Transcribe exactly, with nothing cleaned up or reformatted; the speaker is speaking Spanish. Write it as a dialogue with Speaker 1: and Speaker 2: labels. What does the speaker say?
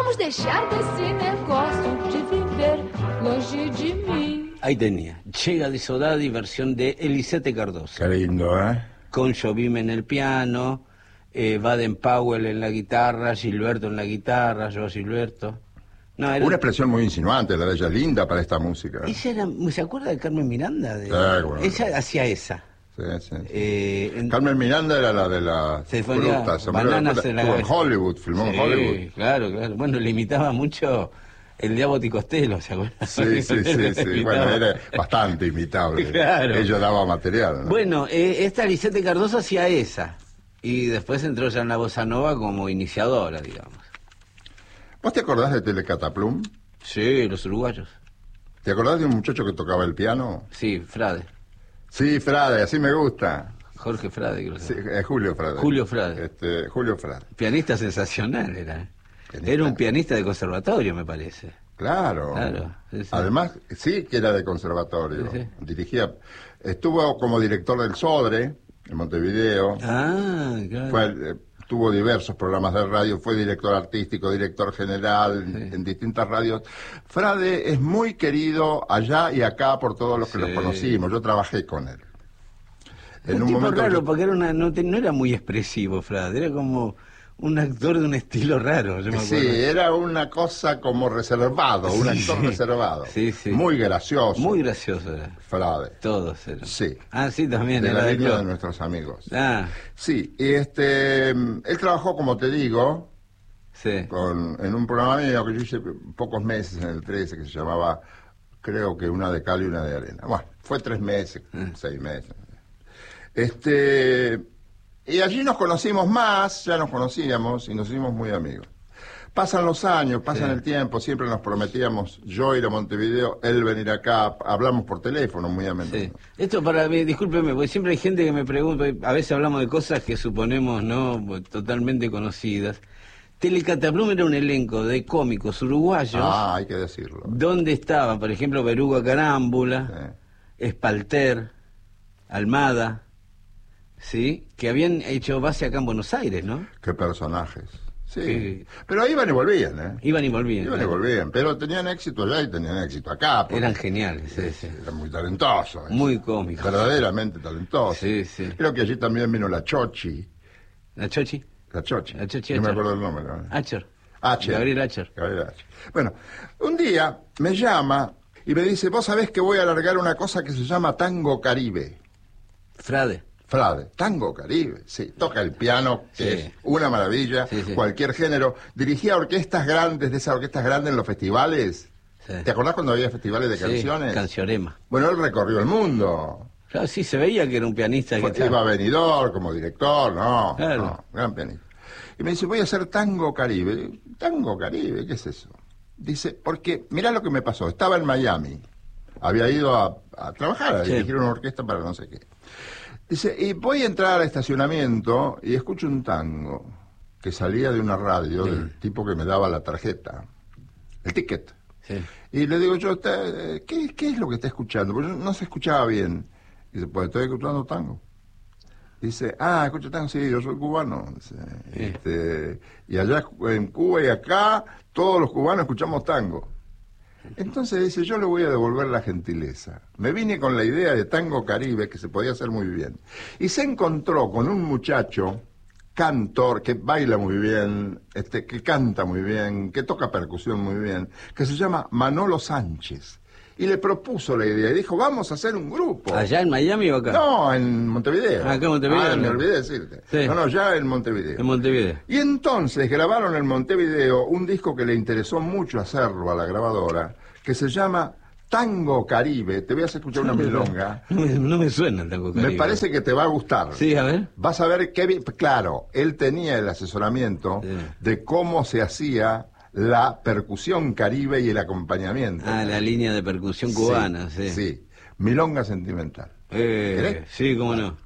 Speaker 1: Vamos deixar desse negócio de viver longe de mim.
Speaker 2: Ahí tenía, Llega de Sodadi, versión de Elisete Cardoso.
Speaker 3: Qué lindo, ¿eh?
Speaker 2: Con Jobim en el piano, eh, Baden Powell en la guitarra, Gilberto en la guitarra, yo Gilberto. No, era...
Speaker 3: Una expresión muy insinuante, la de ella, linda para esta música.
Speaker 2: Ella era, ¿se acuerda de Carmen Miranda? De...
Speaker 3: Sí, bueno.
Speaker 2: Ella hacía esa.
Speaker 3: Sí, sí, sí.
Speaker 2: Eh, en...
Speaker 3: Carmen Miranda era la de las
Speaker 2: Se ponía
Speaker 3: frutas.
Speaker 2: bananas en la
Speaker 3: Estuvo en
Speaker 2: cabeza.
Speaker 3: Hollywood, filmó
Speaker 2: Sí,
Speaker 3: en Hollywood.
Speaker 2: claro, claro. Bueno, le imitaba mucho el Diabo Costello, ¿se acuerda?
Speaker 3: Sí, sí, sí, sí. Bueno, era bastante imitable.
Speaker 2: Claro.
Speaker 3: Ella daba material, ¿no?
Speaker 2: Bueno, eh, esta Elisete Cardoso hacía esa. Y después entró ya en la bossa nova como iniciadora, digamos.
Speaker 3: ¿Vos te acordás de Telecataplum?
Speaker 2: Sí, los uruguayos.
Speaker 3: ¿Te acordás de un muchacho que tocaba el piano?
Speaker 2: Sí, Frade.
Speaker 3: Sí, Frade, así me gusta.
Speaker 2: Jorge Frade, creo que
Speaker 3: Sí,
Speaker 2: era.
Speaker 3: eh, Julio Frade.
Speaker 2: Julio Frade.
Speaker 3: Este, Julio Frade.
Speaker 2: Pianista sensacional era.
Speaker 3: Pianista.
Speaker 2: Era un pianista de conservatorio, me parece.
Speaker 3: Claro.
Speaker 2: Claro, sí, sí.
Speaker 3: Además, sí que era de conservatorio.
Speaker 2: Sí, sí.
Speaker 3: Dirigía, estuvo como director del Sodre en Montevideo.
Speaker 2: Ah, claro.
Speaker 3: Fue, eh, tuvo diversos programas de radio, fue director artístico, director general
Speaker 2: Sí.
Speaker 3: en, en distintas radios. Frade es muy querido allá y acá por todos los que
Speaker 2: Sí.
Speaker 3: lo conocimos. Yo trabajé con él.
Speaker 2: Un,
Speaker 3: un
Speaker 2: tipo
Speaker 3: momento
Speaker 2: raro,
Speaker 3: que-
Speaker 2: porque era una, no, te- no era muy expresivo, Frade. Era como un actor de un estilo raro, yo me
Speaker 3: Sí,
Speaker 2: acuerdo.
Speaker 3: era una cosa como reservado, un
Speaker 2: Sí,
Speaker 3: actor
Speaker 2: sí.
Speaker 3: reservado.
Speaker 2: Sí, sí.
Speaker 3: Muy gracioso.
Speaker 2: Muy gracioso era.
Speaker 3: Frade.
Speaker 2: Todos eran.
Speaker 3: Sí.
Speaker 2: Ah, sí, también.
Speaker 3: De
Speaker 2: era
Speaker 3: la
Speaker 2: de
Speaker 3: línea
Speaker 2: club.
Speaker 3: de nuestros amigos.
Speaker 2: Ah,
Speaker 3: Sí, y este, él trabajó, como te digo,
Speaker 2: sí.
Speaker 3: con, en un programa mío que yo hice pocos meses en el trece, que se llamaba, creo que una de cal y una de arena. Bueno, fue tres meses,
Speaker 2: Ah.
Speaker 3: seis meses. Este, y allí nos conocimos más, ya nos conocíamos y nos hicimos muy amigos. Pasan los años, pasan
Speaker 2: Sí.
Speaker 3: el tiempo, siempre nos prometíamos yo ir a Montevideo, él venir acá, hablamos por teléfono muy a menudo.
Speaker 2: Sí. Esto para mí, discúlpeme, porque siempre hay gente que me pregunta, a veces hablamos de cosas que suponemos no totalmente conocidas. Telecataplum era un elenco de cómicos uruguayos,
Speaker 3: Ah, hay que decirlo.
Speaker 2: donde estaban, por ejemplo, Beruga Carámbula,
Speaker 3: Sí.
Speaker 2: Espalter, Almada, ¿sí? Que habían hecho base acá en Buenos Aires, ¿no?
Speaker 3: Qué personajes. Sí.
Speaker 2: Sí.
Speaker 3: Pero iban y volvían, ¿eh?
Speaker 2: Iban y volvían.
Speaker 3: Iban y
Speaker 2: claro.
Speaker 3: volvían, pero tenían éxito allá y tenían éxito acá. porque
Speaker 2: Eran geniales, sí, sí.
Speaker 3: Eran muy talentosos.
Speaker 2: Muy cómicos.
Speaker 3: Verdaderamente talentosos.
Speaker 2: Sí, sí.
Speaker 3: Creo que allí también vino la Chochi.
Speaker 2: ¿La Chochi?
Speaker 3: La Chochi.
Speaker 2: La Chochi
Speaker 3: No me
Speaker 2: Acher.
Speaker 3: acuerdo el nombre. ¿no?
Speaker 2: Acher.
Speaker 3: Acher.
Speaker 2: Gabriel Acher.
Speaker 3: Gabriel Acher. Bueno, un día me llama y me dice, vos sabés que voy a alargar una cosa que se llama Tango Caribe.
Speaker 2: Frade.
Speaker 3: Frade, Tango Caribe, sí, toca el piano, que
Speaker 2: Sí.
Speaker 3: es una maravilla,
Speaker 2: Sí, sí.
Speaker 3: cualquier género. Dirigía orquestas grandes, de esas orquestas grandes en los festivales.
Speaker 2: Sí.
Speaker 3: ¿Te acordás cuando había festivales de
Speaker 2: Sí,
Speaker 3: canciones?
Speaker 2: Cancionema.
Speaker 3: Bueno, él recorrió el mundo.
Speaker 2: Claro, sí, se veía que era un pianista
Speaker 3: Fue-
Speaker 2: que
Speaker 3: iba a
Speaker 2: estaba...
Speaker 3: Benidorm como director, no,
Speaker 2: Claro.
Speaker 3: no, gran pianista. Y me dice, voy a hacer Tango Caribe. Digo, Tango Caribe, ¿qué es eso? Dice, porque, mirá lo que me pasó, estaba en Miami, había ido a, a trabajar, a
Speaker 2: Sí.
Speaker 3: dirigir una orquesta para no sé qué. Dice, y voy a entrar al estacionamiento y escucho un tango que salía de una radio
Speaker 2: Sí.
Speaker 3: del tipo que me daba la tarjeta, el ticket.
Speaker 2: Sí.
Speaker 3: Y le digo yo, "Está- ¿qué, ¿qué es lo que está escuchando? Porque no se escuchaba bien. Dice, pues estoy escuchando tango. Dice, ah, escucho tango, sí, yo soy cubano. Dice,
Speaker 2: Sí.
Speaker 3: este, y allá en Cuba y acá, todos los cubanos escuchamos tango. Entonces dice, yo le voy a devolver la gentileza. Me vine con la idea de Tango Caribe, que se podía hacer muy bien. Y se encontró con un muchacho, cantor, que baila muy bien, este, que canta muy bien, que toca percusión muy bien, que se llama Manolo Sánchez. Y le propuso la idea, y dijo, vamos a hacer un grupo.
Speaker 2: ¿Allá en Miami o acá?
Speaker 3: No, en Montevideo.
Speaker 2: Ah, acá en Montevideo,
Speaker 3: Ah, me
Speaker 2: ¿no?
Speaker 3: olvidé decirte.
Speaker 2: Sí.
Speaker 3: No, no, ya en Montevideo.
Speaker 2: En Montevideo.
Speaker 3: Y entonces grabaron en Montevideo un disco que le interesó mucho hacerlo a la grabadora, que se llama Tango Caribe. Te voy a hacer escuchar una milonga.
Speaker 2: No me, no me suena el tango Caribe.
Speaker 3: Me parece que te va a gustar.
Speaker 2: Sí, a ver.
Speaker 3: Vas a ver qué bien. Claro, él tenía el asesoramiento
Speaker 2: Sí.
Speaker 3: de cómo se hacía la percusión caribe y el acompañamiento.
Speaker 2: Ah, la línea de percusión cubana, sí.
Speaker 3: Sí, milonga sentimental.
Speaker 2: Eh,
Speaker 3: ¿Querés?
Speaker 2: sí, cómo no.